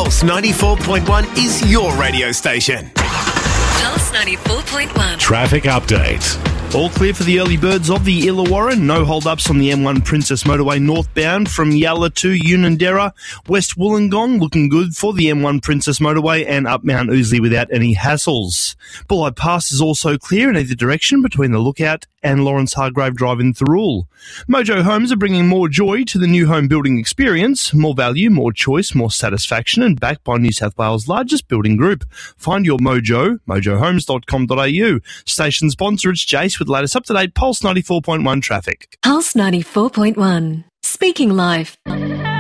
Pulse 94.1 is your radio station. Pulse 94.1. Traffic update. All clear for the early birds of the Illawarra. No hold-ups on the M1 Princess Motorway northbound from Yalla to Unanderra. West Wollongong looking good for the M1 Princess Motorway and up Mount Ousley without any hassles. Bulleye Pass is also clear in either direction between the Lookout and Lawrence Hargrave Drive in Thirroul. Mojo Homes are bringing more joy to the new home building experience. More value, more choice, more satisfaction, and backed by New South Wales' largest building group. Find your mojo, mojohomes.com.au. Station sponsor, it's Jace with the latest up-to-date Pulse 94.1 traffic. Pulse 94.1. Speaking life.